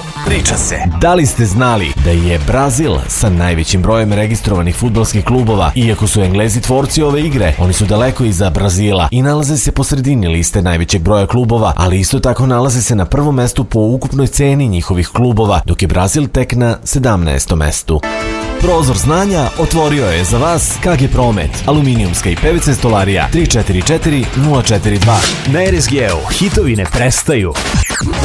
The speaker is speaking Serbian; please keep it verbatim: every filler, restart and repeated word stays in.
priča se. Da li ste znali da je Brazil sa najvećim brojem registrovanih fudbalskih klubova? Iako su Englezi tvorci ove igre, oni su daleko iza Brazila i nalaze se po sredini liste najvećeg broja klubova, ali isto tako nalaze se na prvom mestu po ukupnoj ceni njihovih klubova, dok je Brazil tek na sedamnaestom mestu. Prozor znanja otvorio je za vas K G Promet, aluminijumska i P V C stolarija tri četiri četiri nula četiri dva. Na R S G-u hitovi ne prestaju.